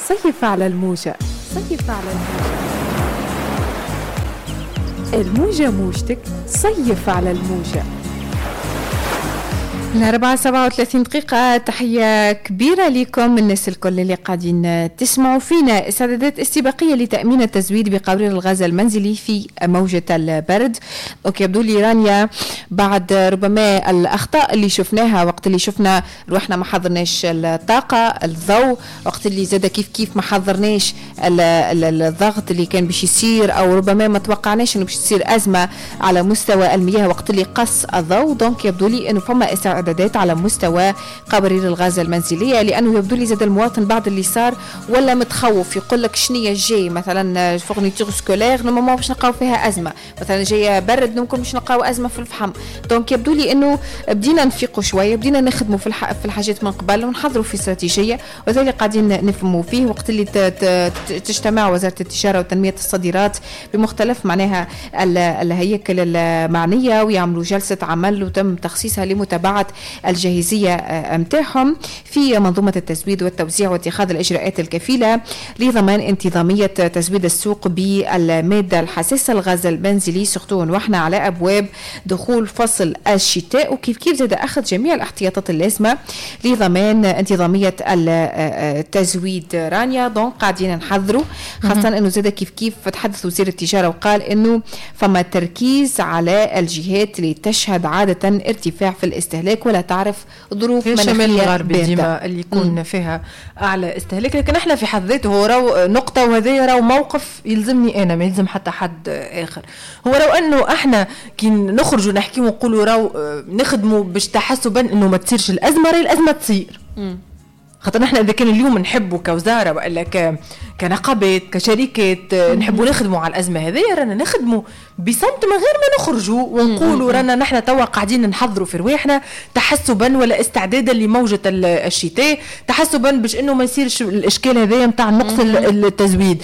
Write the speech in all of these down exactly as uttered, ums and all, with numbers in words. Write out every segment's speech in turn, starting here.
صيف على الموجة. صيف على الموجة. الموجة موجتك. صيف على الموجة. الأربعة سبعة وثلاثين دقيقة. تحية كبيرة لكم الناس الكل اللي قاعدين تسمعوا فينا. استعدادات استباقية لتأمين التزويد بقوارير الغاز المنزلي في موجة البرد. أوكي يبدو لي رانيا بعد ربما الأخطاء اللي شفناها وقت اللي شفنا روحنا ما حضرناش الطاقة الضوء، وقت اللي زاد كيف كيف ما حضرناش الضغط اللي كان باش يصير، أو ربما ما توقعناش إنه باش تصير أزمة على مستوى المياه وقت اللي قص الضوء. دونك يبدو لي إنه فما استعدادات على مستوى قوارير الغاز المنزلية، لأنه يبدو لي زاد المواطن بعد اللي صار ولا متخوف يقول لك شنية جاي مثلا فورنيتور سكولير نورمالمون باش نلقاو فيها أزمة، مثلا جاية برد ممكن باش نلقاو أزمة في الفحم. دونك يبدو لي إنه بدينا نفيقوا شوية، بدينا نخدموا في في الحاجات من قبل ونحضروا في استراتيجية، وذلك قاعدين نفهموا فيه. وقت اللي تجتمع وزارة التجارة وتنمية الصادرات بمختلف معناها الهياكل المعنية ويعملوا جلسة عمل وتم تخصيصها لمتابعة الجاهزية متاعهم في منظومة التزويد والتوزيع واتخاذ الإجراءات الكفيلة لضمان انتظامية تزويد السوق بالمادة الحساسة الغاز المنزلي، سورتو ونحن على أبواب دخول فصل الشتاء، وكيف كيف زاد أخذ جميع الاحتياطات اللازمة لضمان انتظامية التزويد. رانيا دونك قاعدين نحذروا، خاصة أنه زاد كيف كيف تحدث وزير التجارة وقال أنه فما تركيز على الجهات اللي تشهد عادة ارتفاع في الاستهلاك ولا تعرف ظروف مناخية الغربية ديما اللي يكون مم. فيها أعلى استهلاك. لكن احنا في حد ذاته هو رو نقطة، وهذا رو موقف يلزمني أنا ما يلزم حتى حد آخر. هو لو أنه احنا كي نخرج ونحكي ونقولوا رو نخدموا باش تحسبا أنه ما تصيرش الأزمة، رأي الأزمة تصير. مم. خاطر نحن إذا كان اليوم نحبوا كوزارة وإلا ك كنقابات كشركات نحبوا نخدموا على الأزمة هذه، رانا نخدموا بصمت من غير ما نخرجوا ونقولوا رانا نحن توا قاعدين نحضروا في رواحنا تحسبا ولا استعدادا لموجة الشتاء، تحسبا باش انه ما يصيرش الاشكال هذا نتاع نقص التزويد.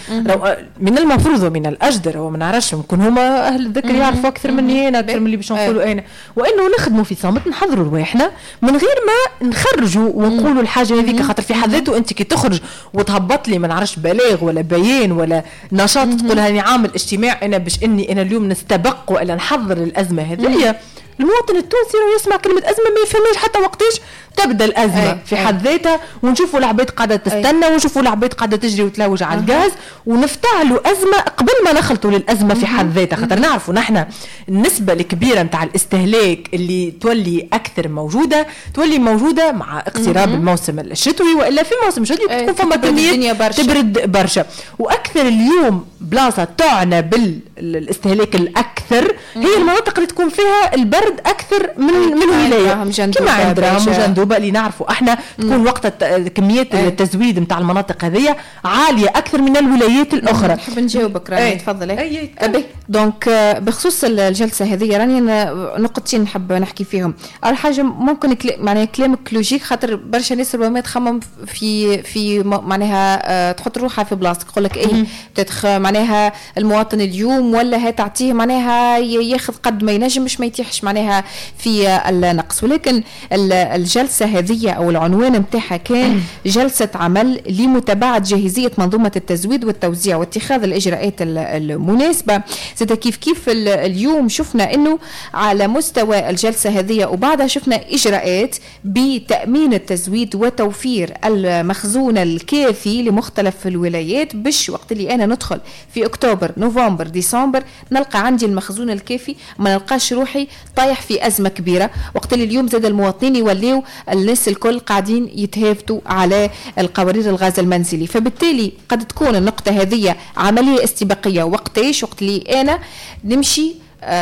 من المفروض ومن الاجدر وما نعرفش ممكن هما اهل الذكر يعرفوا اكثر مني انا اكثر من اللي باش نقولوا انا، وانه نخدموا في صمت نحضروا رواحنا من غير ما نخرجوا ونقولوا الحاجه هذيك. خاطر في حد ذاته انت كي تخرج وتهبط لي ما نعرفش بلاغ ولا بيان ولا نشاط تقول هاني عامل اجتماع انا باش اني انا اليوم نستبق ولا نحضر الأزمة هذه، المواطن التونسي يسمع كلمة أزمة ما يفهمش حتى وقتاش تبدأ الأزمة أي في حد ذاتها، ونشوفوا العباد قاعدة تستنى ونشوفوا العباد قاعدة تجري وتلوج على الغاز ونفتعلوا أزمة قبل ما نخلطوا للأزمة في حد ذاتها. خاطر نعرفوا نحن النسبة الكبيرة متاع الاستهلاك اللي تولي أكثر موجودة تولي موجودة مع اقتراب الموسم الشتوي، وإلا في موسم شتوي تكون فما كمية تبرد برشا، وأكثر اليوم بلاصة تعنى بالاستهلاك الأكثر هي المناطق اللي تكون فيها البرد أكثر من من ولاية كما عندنا مجندوبة اللي نعرفوا احنا تكون وقت كميات التزويد متاع المناطق هذه عالية أكثر من الولايات الأخرى. نحب نجاوبك راني تفضلي. دونك بخصوص الجلسة هذه راني نقطتين نحب نحكي فيهم. أول حاجة ممكن معناها كلامك لوجيك، خاطر برشا ناس ربما تخمم في في معناها تحط روحها في بلاصتك تقول لك ايه تتخ معناها المواطن اليوم ولا هتعطيه معناها ياخذ قد ما ينجم مش ما يتيحش معناها في النقص. ولكن الجلسة هذه أو العنوان متاعها كان جلسة عمل لمتابعة جاهزية منظومة التزويد والتوزيع واتخاذ الإجراءات المناسبة. زي كيف كيف اليوم شفنا إنه على مستوى الجلسة هذه وبعدها شفنا إجراءات بتأمين التزويد وتوفير المخزون الكافي لمختلف الولايات، باش وقت اللي أنا ندخل في أكتوبر نوفمبر ديسمبر نلقى عندي المخزون الكافي، ما نلقاش روحي طايح في أزمة كبيرة. وقت اللي اليوم زاد المواطنين يوليوا الناس الكل قاعدين يتهافتوا على القوارير الغاز المنزلي، فبالتالي قد تكون النقطة هذه عملية استباقية. وقتاش وقت اللي أنا نمشي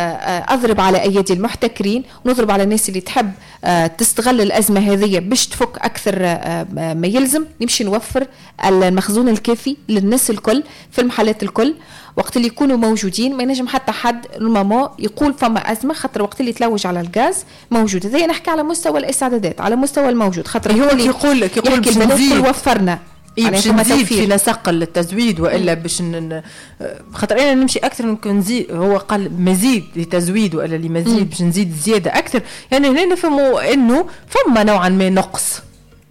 أضرب على أيدي المحتكرين ونضرب على الناس اللي تحب تستغل الأزمة هذه باش تفك أكثر ما يلزم، نمشي نوفر المخزون الكافي للناس الكل في المحلات الكل. وقت اللي يكونوا موجودين ما ينجم حتى حد الماما يقول فما أزمة، خاطر وقت اللي تلوج على الغاز موجود. زي نحكي على مستوى الاستعدادات على مستوى الموجود، خاطر هو يقول لك يقول البلد وفرنا إيه باش نزيد في نسق التزويد والا باش ن... خاطر انا نمشي اكثر ممكن نزيد. هو قال مزيد لتزويد والا لمزيد باش نزيد زياده اكثر، يعني هنا نفهموا انه فما نوعا ما نقص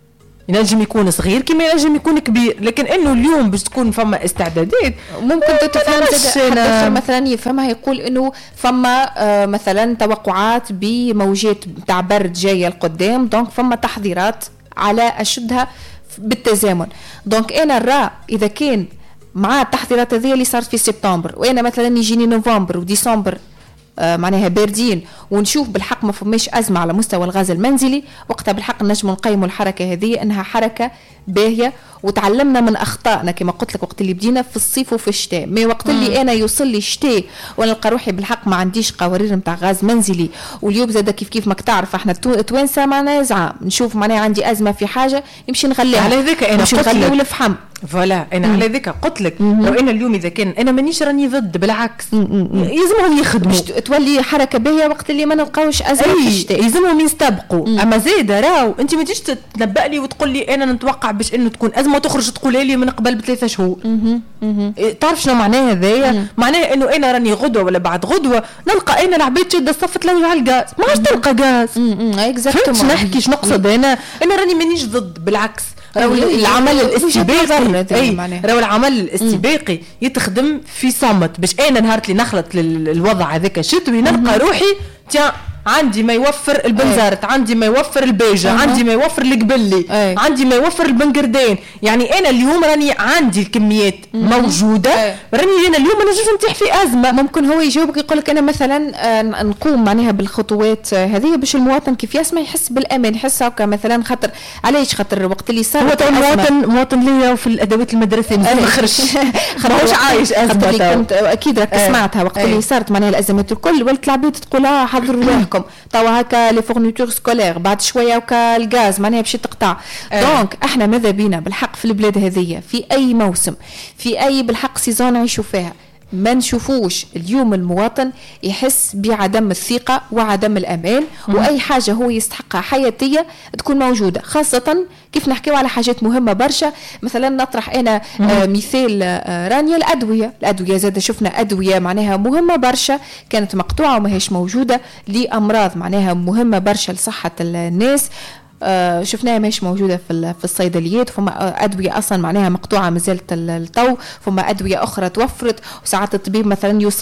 ينجم يكون صغير كما ينجم يكون كبير، لكن انه اليوم باش تكون فما استعدادات ممكن تتفهم حتى مثلا يفهمها يقول انه فما آه مثلا توقعات بموجات تاع برد جايه القدام، دونك فما تحضيرات على اشدها بالتزامن. دونك انا نرى اذا كان مع التحضيرات هذه اللي صارت في سبتمبر وانا مثلا يجيني نوفمبر وديسمبر آه معناها باردين ونشوف بالحق ما فماش أزمة على مستوى الغاز المنزلي، وقتها بالحق نجم نقيموا الحركة هذه أنها حركة باهية وتعلمنا من أخطائنا كما قلت لك وقت اللي بدينا في الصيف وفي الشتاء. ما وقت اللي مم. أنا يوصل لي الشتاء ونلقى روحي بالحق ما عنديش قوارير متاع غاز منزلي، واليوم زاد كيف كيف ما تعرف احنا توانسة معناها زعام نشوف معناها عندي أزمة في حاجة نمشي نغليها على ذلك أنا نمشي نغليها والفحم فوالا. انا مم. على ذلك قلت لك لو انا اليوم اذا كان انا مانيش راني ضد، بالعكس يلزمهم يخدموا تولي حركه باهيه وقت اللي ما نلقاوش ازمه في الشتاء يلزمهم يستبقوا. مم. اما زيد راو انت ما تجيش تنبأ لي وتقول لي انا نتوقع باش انه تكون ازمه وتخرج تقول لي من قبل بثلاثة شهور. مم. مم. تعرف شنو معناها هذايا؟ معناها انه انا راني غدوه ولا بعد غدوه نلقى انا العباد شاده الصف تلوج على الغاز، ما عادش تلقى غاز. اكزاكتومون شنو نحكي شنو نقصد انا؟ انا راني مانيش ضد، بالعكس راهو العمل الاستباقي اي راهو العمل الاستباقي يتخدم في صمت باش انا نهار اللي نخلط للوضع هذاك الشتوي نلقى روحي تيا عندي ما يوفر البنزرت، عندي ما يوفر البيجة، عندي ما يوفر القبلي، عندي ما يوفر البنقردين. يعني انا اليوم راني عندي الكميات موجوده، راني انا اليوم ما نجمش نتيح في ازمه. ممكن هو يجاوبك يقول لك انا مثلا نقوم معناها بالخطوات هذه باش المواطن كيف يسمع يحس بالامان، يحس هكا مثلا خاطر علاش خاطر وقت اللي صار هو المواطن مواطن ليا وفي الادوات المدرسيه ما خرجش ماهوش عايش ازمه. كنت اكيد راك سمعتها وقت اللي صارت معناها الازمات الكل ولات العباد تقول اه حضروا بالكم توا هكا لي فورنيتور سكولير بعد شويه هكا الغاز معناها باش تقطع. دونك احنا ماذا بينا بالحق في البلاد هذيا في اي موسم في اي بالحق سيزون نعيشوا فيها ما نشوفوش اليوم المواطن يحس بعدم الثقة وعدم الأمان، وأي حاجة هو يستحقها حياتية تكون موجودة، خاصة كيف نحكيو على حاجات مهمة برشا. مثلا نطرح أنا آه مثال آه رانيا الأدوية الأدوية زاد شفنا أدوية معناها مهمة برشا كانت مقطوعة وما هيش موجودة لأمراض معناها مهمة برشا لصحة الناس. آه شفناها ماهيش موجوده في في الصيدليات، فما ادويه اصلا معناها مقطوعه مازالت الطو، فما ادويه اخرى توفرت، وساعات الطبيب مثلا يوصف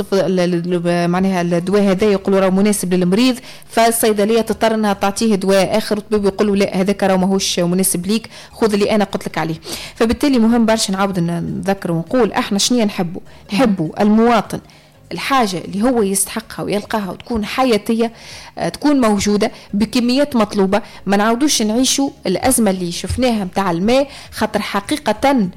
معناها الدواء هذا يقولوا راه مناسب للمريض، فالصيدليه تضطر انها تعطيه دواء اخر، الطبيب يقول له لا هذاك راه ماهوش مناسب ليك، خذ اللي انا قلت لك عليه. فبالتالي مهم برشا نعاود نذكر ونقول احنا شنو نحبوا نحبوا المواطن الحاجة اللي هو يستحقها ويلقاها وتكون حياتية، تكون موجودة بكميات مطلوبة. ما نعودوش نعيشوا الأزمة اللي شفناها متاع الماء، خاطر حقيقة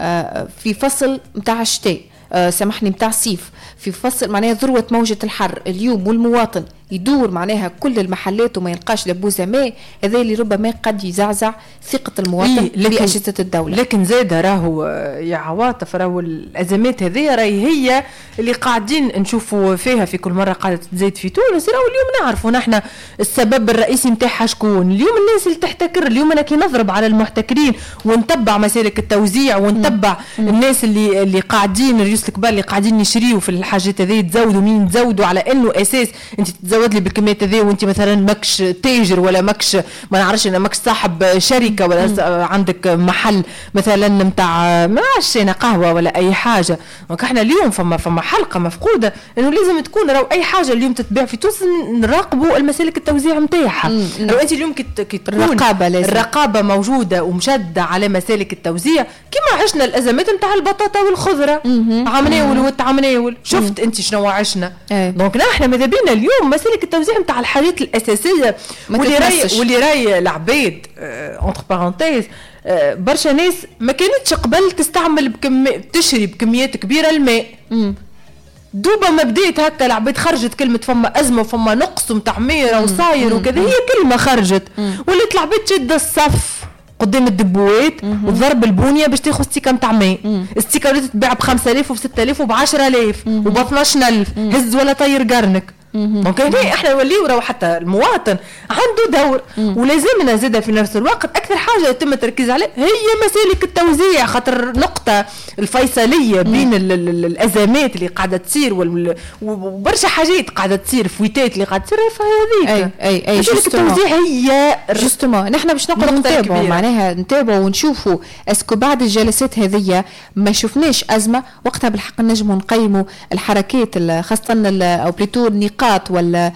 في فصل متاع الشتاء سامحني متاع الصيف، في فصل معناها ذروة موجة الحر اليوم والمواطن يدور معناها كل المحلات وما يلقاش لبوزة ماء، هذا اللي ربما قد يزعزع ثقة المواطن بأجهزة الدولة. لكن زاد راهو يا عواطف راهو الأزمات هذه راهي هي اللي قاعدين نشوفوا فيها في كل مرة قاعدة تزيد في تونس. راهو اليوم نعرفوا نحن السبب الرئيسي متاعها شكون اليوم؟ الناس اللي تحتكر. اليوم أنا كي نضرب على المحتكرين ونتبع مسالك التوزيع ونتبع م. الناس اللي اللي قاعدين الريوس الكبار اللي قاعدين يشريوا في الحاجات هذه يتزودوا مين يتزودوا على إنه أساس أنت تتزود لي بالكميات هذه وانت مثلا ماكش تاجر ولا ماكش ما نعرفش انا ماكش صاحب شركه ولا م. عندك محل مثلا نتاع ما عرفش انا قهوه ولا اي حاجه. دونك احنا اليوم فما فما حلقه مفقوده انه لازم تكون راهو اي حاجه اليوم تتباع في تونس نراقبوا المسالك التوزيع نتاعها. لو انت اليوم كي تكون الرقابه لازم الرقابه موجوده ومشده على مسالك التوزيع كما عشنا الازمات نتاع البطاطا والخضره عمناول والتعمناول شفت انت شنو عشنا. دونك احنا ماذا بينا اليوم مسالك التوزيع نتاع الحاجات الاساسيه واللي راي واللي راي العباد اونتر بارونتيز برشا ناس ما كانتش قبل تستعمل بكمي تشري بكميات كبيره الماء. دوبا ما بديت هكا العباد خرجت كلمه فما ازمه وفما نقص نتاع ميره وصاير وكذا، هي كلمه خرجت ولات العباد تشد الصف قدام الدبوات وضرب البونيه باش تاخذ ستيكه نتاع ماء. الستيكه ولات تتباع ب خمسة آلاف وب ستة آلاف وب عشرة آلاف وب اثناش ألف. هز ولا طير قرنك دونك هنا احنا نوليو راهو حتى المواطن عنده دور، ولازمنا زاده في نفس الوقت اكثر حاجه يتم التركيز عليه هي مسالك التوزيع، خاطر نقطه الفيصليه بين ال ال الازمات اللي قاعده تصير وبرشا حاجات قاعده تصير، فويتات اللي قاعده تصير فهذيك اي اي اي مسالك التوزيع هي جوستومون. نحن باش نقعدوا نتابعوا معناها نتابعوا ونشوفوا اسكو بعد الجلسات هذه ما شفناش ازمه وقتها بالحق نجموا نقيموا الحركات خاصه او بليتو النقاط ولا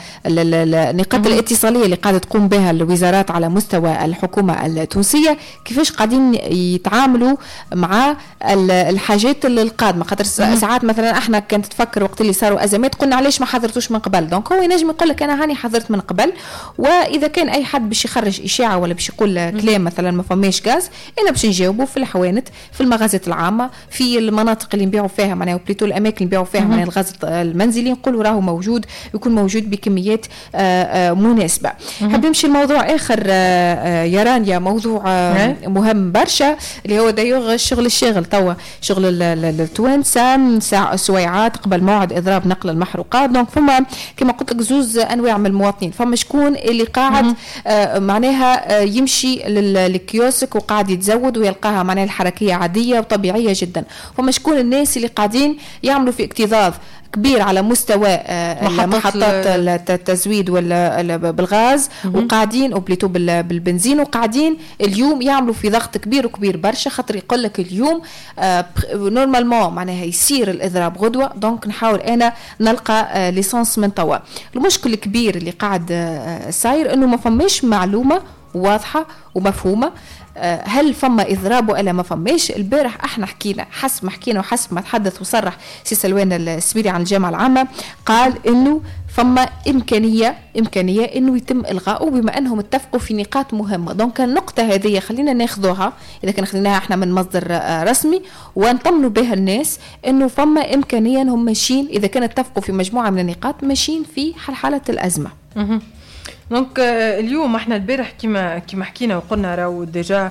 النقاط الاتصاليه اللي قاعده تقوم بها الوزارات على مستوى الحكومه التونسيه، كيفاش قاعدين يتعاملوا مع الحاجات القادمه. خاطر ساعات مثلا احنا كانت تفكر وقت اللي صاروا ازمات قلنا علاش ما حضرتوش من قبل، دونك هو ينجم يقول لك انا هاني حضرت من قبل، واذا كان اي حد باش يخرج اشاعه ولا باش يقول كلام مثلا ما فماش غاز، انا باش نجاوبه في الحوانت في المغازات العامه في المناطق اللي نبيعوا فيها معناها بليتو الاماكن اللي نبيعوا فيها معناها الغاز المنزلي، نقولوا راهو موجود يكون موجود بكميات آآ آآ مناسبه. حاب نمشي لموضوع اخر يا رانيا، موضوع مهم برشا اللي هو دايوغ الشغل الشاغل توا شغل التوانسه سويعات قبل موعد اضراب نقل المحروقات. دونك فما كما قلت لك زوز انواع من المواطنين، فما شكون اللي قاعد معناها يمشي للكيوسك وقاعد يتزود ويلقاها معناها الحركيه عاديه وطبيعيه جدا، فما شكون الناس اللي قاعدين يعملوا في اكتظاظ كبير على مستوى محطات التزويد ولا بالغاز وقاعدين او بليتو بالبنزين وقاعدين اليوم يعملوا في ضغط كبير وكبير برشا، خاطر يقول لك اليوم نورمالمون معناها يصير الاضراب غدوه، دونك نحاول انا نلقى ليسانس من توا. المشكل الكبير اللي قاعد صاير انه ما فماش معلومه واضحه ومفهومه هل فما اضراب ولا ما فماش. البارح احنا حكينا حسب ما حكينا وحسب ما تحدث وصرح سي سلوان السبيري عن الجامعه العامه، قال انه فما امكانيه امكانيه انه يتم الغائه بما انهم اتفقوا في نقاط مهمه. دونك النقطه هذه خلينا ناخذوها اذا كان خليناها احنا من مصدر رسمي ونطمنوا بها الناس انه فما امكانيه انهم ماشيين اذا كانوا اتفقوا في مجموعه من النقاط ماشيين في حاله الازمه. دونك اليوم احنا البارح كما كما حكينا وقلنا راهو ديجا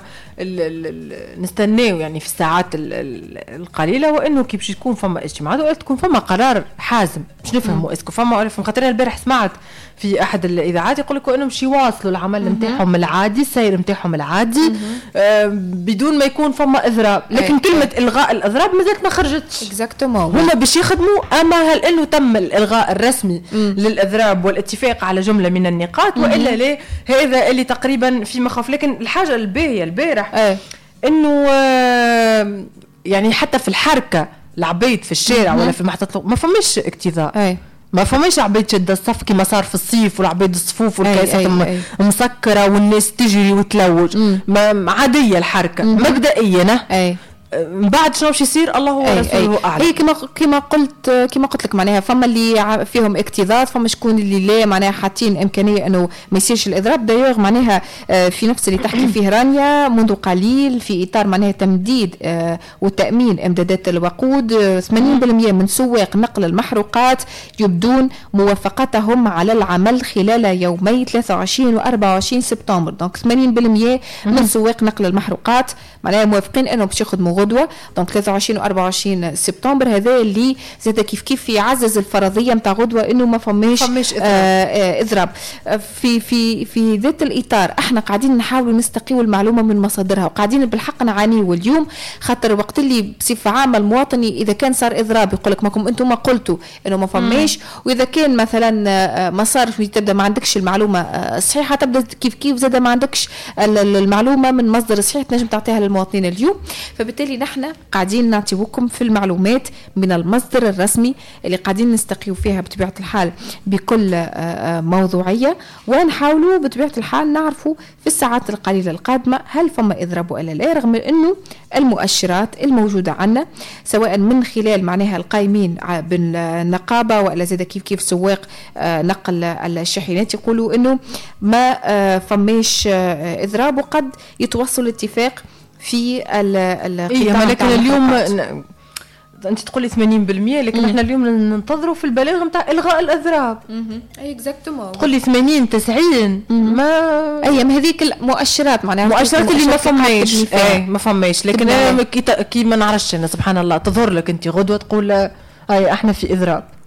نستناو يعني في الساعات القليله وانه كي باش يكون فما اجتماعات وقلت تكون فما قرار حازم باش نفهموا اسكو فما ولا فما. خاطر البارح سمعت في احد الاذاعات يقول لك انهم باش يواصلوا العمل نتاعهم العادي السير نتاعهم العادي آه بدون ما يكون فما اضراب، لكن كلمه الغاء الاضراب مازالت ما خرجتش اكزاكتومون. هما باش يخدموا اما هل انه تم الالغاء الرسمي للاضراب والاتفاق على جمله من النقاط والا لا، هذا اللي تقريبا في مخاوف. لكن الحاجه الباهيه البارح أيه. انه آه يعني حتى في الحركه العبيد في الشارع ولا في محطه ما فماش اكتظاء أيه. ما فماش عبيد شد الصف كما صار في الصيف والعبيد الصفوف والكاسات مسكره والناس تجري وتلوج، عاديه الحركه مبدئيا أيه. من بعد شنو باش يصير الله ورسوله اعلم. اي كما كما قلت كما قلت لك معناها فما اللي فيهم اكتظاظ، فما شكون اللي لا معناها حاطين امكانيه انه ما يصيرش الاضراب. دايوغ معناها في نفس اللي تحكي فيه رانيا منذ قليل في اطار معناها تمديد وتامين امدادات الوقود ثمانين بالمئة من سواق نقل المحروقات يبدون موافقتهم على العمل خلال يومي ثلاثة وعشرين وأربعة وعشرين سبتمبر. دونك ثمانين بالمئة من سواق نقل المحروقات معناها موافقين انه باش يخدموا غدوه. دونك ثلاثة وعشرين وأربعة وعشرين سبتمبر هذا اللي زاد كيف كيف يعزز الفرضيه نتاع غدوه انه ما فماش اضراب. آه في في في ذات الاطار احنا قاعدين نحاول نستقيو المعلومه من مصادرها وقاعدين بالحق نعانيو اليوم، خاطر وقت اللي بصفه عامه المواطني اذا كان صار اضراب يقول لك ماكم انتم ما قلتوا انه ما فماش، واذا كان مثلا ما صارش تبدا ما عندكش المعلومه الصحيحه تبدا كيف كيف زاد ما عندكش المعلومه من مصدر صحيح تنجم تعطيها للمواطنين اليوم. فبالتالي نحن قاعدين نعطيوكم في المعلومات من المصدر الرسمي اللي قاعدين نستقيو فيها بطبيعة الحال بكل موضوعية، ونحاولوا بطبيعة الحال نعرفوا في الساعات القليلة القادمة هل فما إضراب ولا لا، رغم أنه المؤشرات الموجودة عنا سواء من خلال معناها القائمين بالنقابة ولا زاد كيف كيف سواق نقل الشاحنات يقولوا أنه ما فماش إضراب وقد يتوصل الاتفاق في القطاع. إيه لكن اليوم انت تقولي ثمانين بالمئة لكن احنا اليوم ننتظروا في البلاغ نتاع الغاء الاضراب. اي اكزاكتومون تقولي ثمانين تسعين ما اي ما هذيك المؤشرات معناها مؤشرات اللي ما فماش اي ما فماش. لكن انا كي ما نعرفش انا سبحان الله تظهر لك انت غدوه تقول اي احنا في اضراب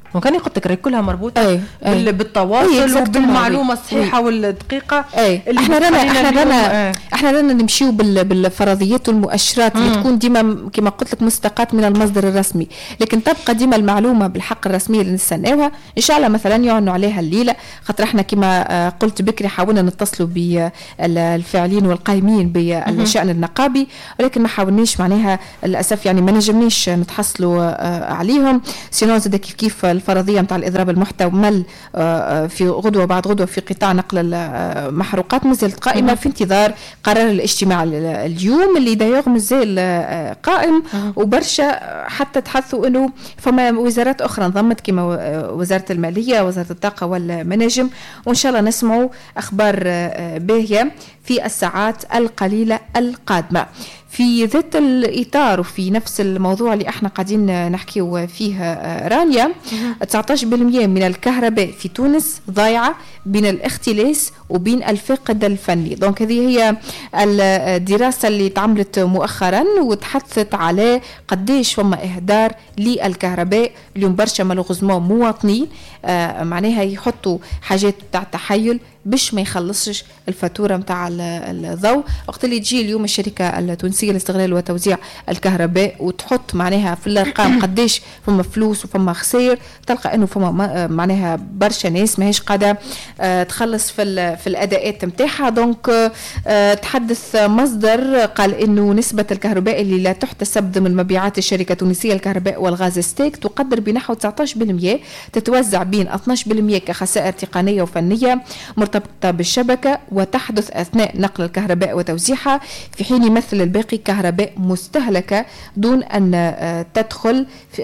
وكان قلت لك كلها مربوطه أي. أي. بالتواصل وبالمعلومه الصحيحه والدقيقه. اي احنا رانا احنا رانا احنا رانا نمشيو بالفرضيات والمؤشرات اللي تكون ديما كما قلت لك مستقاة من المصدر الرسمي، لكن تبقى ديما المعلومه بالحق الرسميه اللي نستناوها. ان شاء الله مثلا يعنوا عليها الليله، خاطر احنا كما قلت بكري حاولنا نتصلوا بالفاعلين والقائمين بالشأن النقابي، ولكن ما حاولناش معناها للاسف يعني ما نجمناش نتحصلوا عليهم. سينو زاد كيف كيف الفرضيه نتاع الاضراب المحتمل في غدوه بعد غدوه في قطاع نقل المحروقات مازالت قائمه في انتظار قرار الاجتماع اليوم اللي دايوغ مازال قائم، وبرشا حتى تحثوا انه فما وزارات اخرى انضمت كما وزاره الماليه وزاره الطاقه والمناجم، وان شاء الله نسمعوا اخبار باهيه في الساعات القليله القادمه. في ذات الإطار وفي نفس الموضوع اللي احنا قاعدين نحكي فيه رانيا، تسعة عشر بالمئة من الكهرباء في تونس ضايعة بين الاختلاس وبين الفقد الفني. دونك هذه هي الدراسة اللي تعملت مؤخرا وتحدثت على قديش فما إهدار للكهرباء. اليوم برشا مالوغوزمون مواطنين آه معناها يحطوا حاجات تاع تحيل باش ما يخلصش الفاتورة متاع الضوء. وقت اللي تجي اليوم الشركة التونسية لاستغلال وتوزيع الكهرباء وتحط معناها في الأرقام قديش فما فلوس وفما خسائر، تلقى انه فما معناها برشا ناس ماهيش قادرة تخلص في في الأداءات متاعها. دونك تحدث مصدر قال انه نسبة الكهرباء اللي لا تحتسب ضمن مبيعات الشركة التونسية للكهرباء والغاز ستيك تقدر بنحو تسعة عشر بالمئة، تتوزع بين اثني عشر بالمئة كخسائر تقنية وفنية مرتبطة بالشبكة وتحدث أثناء نقل الكهرباء وتوزيعها، في حين يمثل الباقي كهرباء مستهلكة دون أن تدخل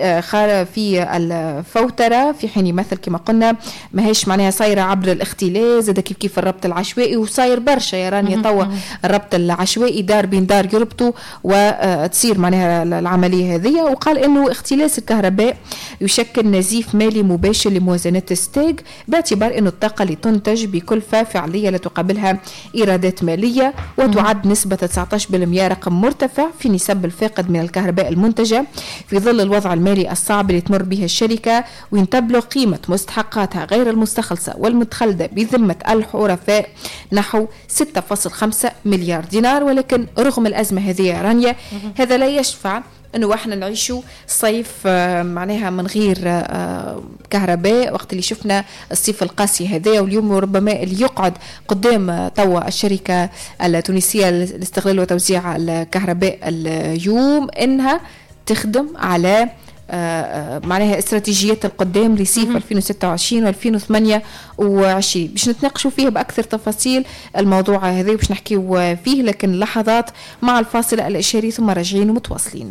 في الفوترة، في حين يمثل كما قلنا ما هيش معناها صايرة عبر الاختلاس. زاد كيف كيف الربط العشوائي وصاير برشا يا رانيا توا الربط العشوائي دار بين دار يربطوا وتصير معناها العملية هذه. وقال إنه اختلاس الكهرباء يشكل نزيف مالي مباشر لموازنة الستيج باعتبار إنه الطاقة اللي تنتج بكلفة فعلية لا تقابلها إيرادات مالية، وتعد نسبة تسعة عشر بالمئة رقم مرتفع في نسب الفاقد من الكهرباء المنتجة في ظل الوضع المالي الصعب اللي تمر به الشركة، وين تبلغ قيمة مستحقاتها غير المستخلصة والمتخلدة بذمة الحرفاء نحو ستة فاصلة خمسة مليار دينار. ولكن رغم الأزمة هذه رانيا هذا لا يشفع انه احنا نعيشوا صيف معناها من غير كهرباء، وقت اللي شفنا الصيف القاسي هذا. واليوم ربما اللي يقعد قدام توا الشركه التونسيه لاستغلال وتوزيع الكهرباء اليوم انها تخدم على معناها استراتيجيات القدام لصيف ألفين وستة وعشرين وألفين وثمانية وعشرين باش نتناقشوا فيه بأكثر تفاصيل الموضوع هذا وباش نحكيوا فيه، لكن لحظات مع الفاصلة الإشاري ثم راجعين ومتواصلين.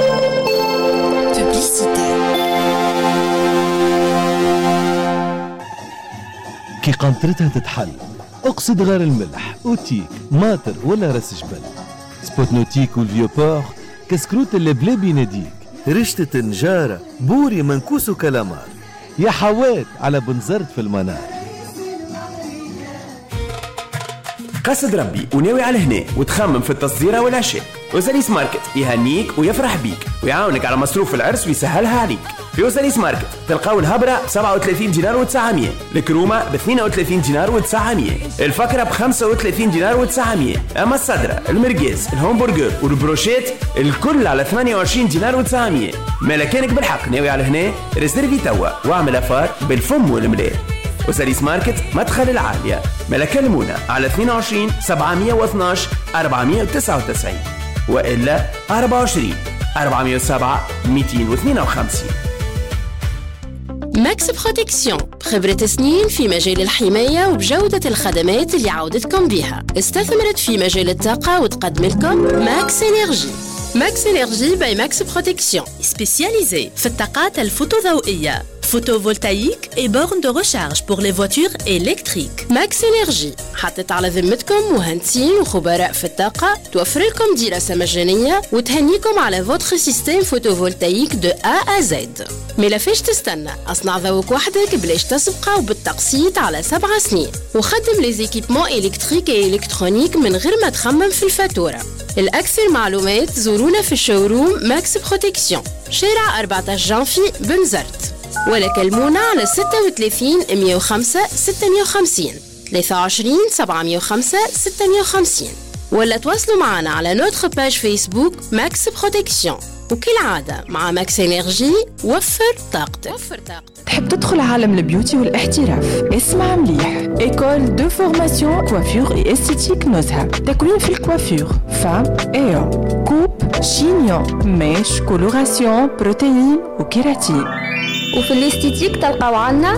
كي قنطرتها تتحل اقصد غير الملح اوتيك ماتر ولا راس جبل سبوتنوتيك والفيو بور كسكروت اللي بلا بيناديك رشتة نجارة بوري منكوس وكلامار يا حوات على بنزرت في المنار. قصد ربي وناوي على هنا وتخمم في التصديرة والعشاء، وزاليس ماركت يهنيك ويفرح بيك ويعاونك على مصروف العرس ويسهلها عليك. في وزاليس ماركت تلقاو الهبرة ب سبعة وثلاثين دينار وتسعمية، الكرومة ب اثنين وثلاثين دينار وتسعمية، الفكرة ب خمسة وثلاثين دينار وتسعمية، أما الصدرة المرقاز الهمبرجر والبروشيت الكل على ثمانية وعشرين دينار وتسعمية. مالكانك بالحق ناوي على هنا ريزيرفي توا واعمل أفار بالفم والملاه. وساليس ماركت مدخل العالية، ملك المونة على اثنين وعشرين سبعمية واثناش أربعمية وتسعة وتسعين وإلا أربعة وعشرين أربعمية وسبعة مئتين واثنين وخمسين. ماكس بروتكسيون خبرة سنين في مجال الحماية وبجودة الخدمات اللي عودتكم بها. استثمرت في مجال الطاقة وتقدم لكم ماكس إنرجي. ماكس إنرجي باي ماكس بروتكسيون سبيسياليزي في الطاقات الفوتوضوئية photovoltaïque et bornes de recharge pour les voitures électriques. Max Energy حطت على ذمتكم مهندسين وخبراء في الطاقة توفر لكم دراسة مجانية وتهنيكم على votre système photovoltaïque de A à Z. ملا فيش تستنى، أصنع ذوق وحدك بلاش تسبقه وبالتقسيط على سبع سنين، وخدم لي زيكيبمون إلكتريك et إلكترونيك من غير ما تخمم في الفاتورة. الأكثر معلومات زورونا في الشوروم ماكس بروتكسيون شارع أربعة عشر جانفي بنزرت. ولا كلمونا على ستة وثلاثين مية وخمسة ستمية وخمسين ثلاثة وعشرين سبعمية وخمسة ستمية وخمسين، ولا تواصلوا معنا على نوتخ باج فيسبوك ماكس بروتكسيون. وكالعادة مع ماكس انرجي وفر طاقتك. وفر طاقتك. تحب تدخل عالم البيوتي والاحتراف؟ اسمع مليح. ايكول دو فورماسيون كوافير اي استيتيك نزهة. تكوين في الكوافير فام ايو كوب شينيون ميش كولوراسيون بروتين وكيراتين. وفي الاستيتيك تلقاو عنا